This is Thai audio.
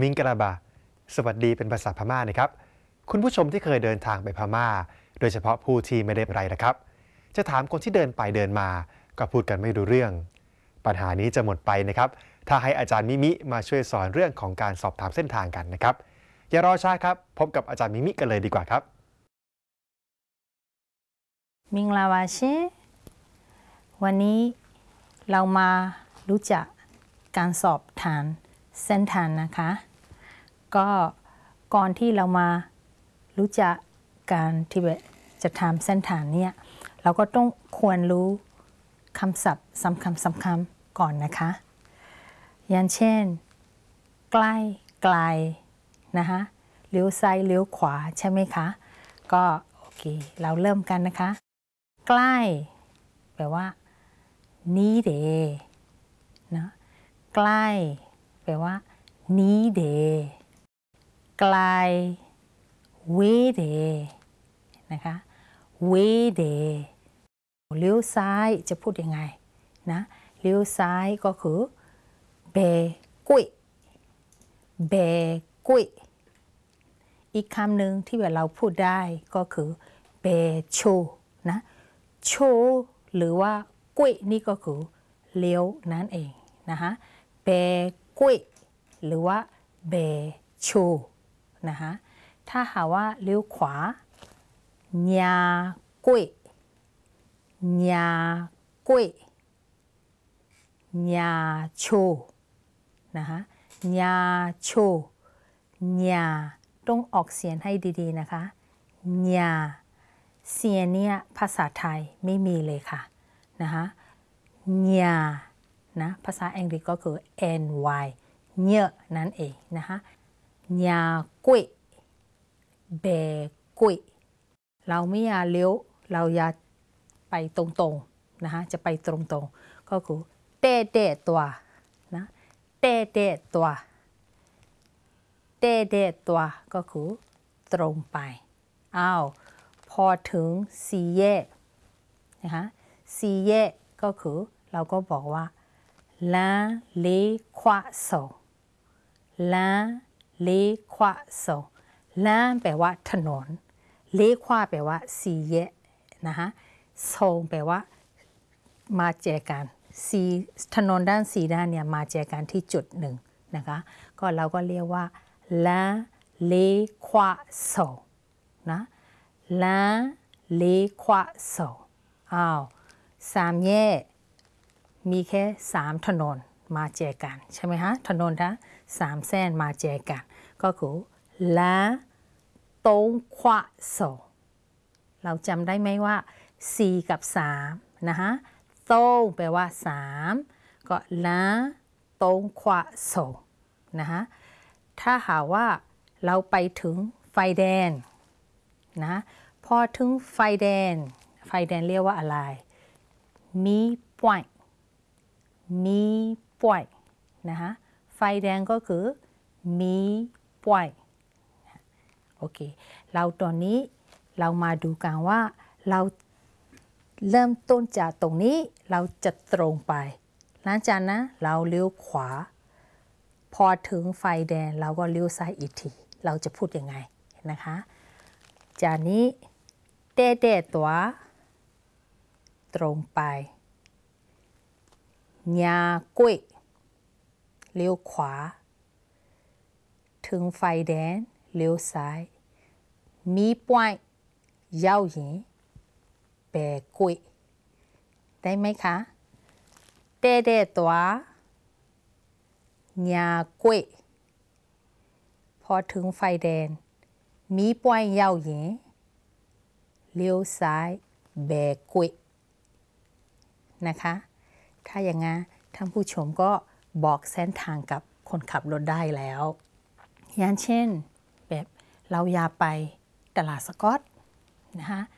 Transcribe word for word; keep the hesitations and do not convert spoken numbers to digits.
มิงกระบะสวัสดีเป็นภาษาพม่านะครับคุณผู้ชมที่เคยเดินทางไปพม่าโดยเฉพาะผู้ที่ไม่ได้ไปนะครับจะถามคนที่เดินไปเดินมาก็พูดกันไม่รู้เรื่องปัญหานี้จะหมดไปนะครับถ้าให้อาจารย์มิมิมาช่วยสอนเรื่องของการสอบถามเส้นทางกันนะครับอย่ารอช้าครับพบกับอาจารย์มิมิกันเลยดีกว่าครับมิงลาวาเชวันนี้เรามารู้จักการสอบถามเส้นทางนะคะก็ก่อนที่เรามารู้จักการที่จะทำเส้นทางเนี่ยเราก็ต้องควรรู้คำศัพท์สำคัญสำคัญก่อนนะคะอย่างเช่นใกล้ไกลนะคะเลี้ยวซ้ายเลี้ยวขวาใช่ไหมคะก็โอเคเราเริ่มกันนะคะใกล้แปลว่านี้เดนะใกล้แปลว่านี้เดไกลเวเดนะคะเวเดเลี้ยวซ้ายจะพูดยังไงนะเลี้ยวซ้ายก็คือเบกุยเบกุยอีกคำหนึ่งที่เราพูดได้ก็คือเบโชนะโชหรือว่ากุยนี่ก็คือเลี้ยวนั่นเองนะคะเบกุยหรือว่าเบโชนะคะถ้าหาว่าเลี้ยวขวาญากุยญากุยญาโชนะคะญาโชญาต้องออกเสียงให้ดีๆนะคะญาเสียงเนี่ยภาษาไทยไม่มีเลยค่ะนะคะญานะภาษาอังกฤษก็คือ n y เยอะนั่นเองนะคะญากุยเบกุยเราไม่อยากเลี้ยวเราอยากไปตรงๆนะคะจะไปตรงๆก็คือเตะเตะตัวนะเตะเตะตัวเตะเตะตัวก็คือตรงไปอ้าวพอถึงสี่แยกนะคะสี่แยกก็คือเราก็บอกว่าลาเลควาโซลาเลควาโซลาแปลว่าถนนเลควาแปลว่าสี่แยกนะคะโซแปลว่ามาเจอกันสีถนนด้านสีด้านเนี่ยมาเจอกันที่จุดหนึ่งนะคะก็เราก็เรียกว่าลาเลควาโซนะลาเลควาโซอ้าวสามแยกมีแค่สามถนนมาเจอกันใช่ไหมคะถนนทั้งสามเส้นมาเจอกันก็คือลาตงควาโซเราจำได้ไหมว่าสี่กับสามนะคะโต้งแปลว่าสามก็ลาตงควาโซนะคะถ้าหาว่าเราไปถึงไฟแดงนะพอถึงไฟแดงไฟแดงเรียกว่าอะไรมีป่วยมีป่วยนะคะไฟแดงก็คือมีป่วยโอเคเราตอนนี้เรามาดูกันว่าเราเริ่มต้นจากตรงนี้เราจะตรงไปหลังจากนั้นเราเลี้ยวขวาพอถึงไฟแดงเราก็เลี้ยวซ้ายอีกทีเราจะพูดยังไงนะคะจากนี้เตะเตะตัวตรงไปญากุยเลี้ยวขวาถึงไฟแดงเลี้ยวซ้ายมีป่วยยาวหญิงเบกุยได้ไหมคะเตะเตะตัวญากุยพอถึงไฟแดงมีป่วยยาวหญิงเลี้ยวซ้ายเบกุยนะคะถ้าอย่างงั้นท่านผู้ชมก็บอกเส้นทางกับคนขับรถได้แล้วอย่างเช่นแบบเราอยากไปตลาดสกอตนะคะ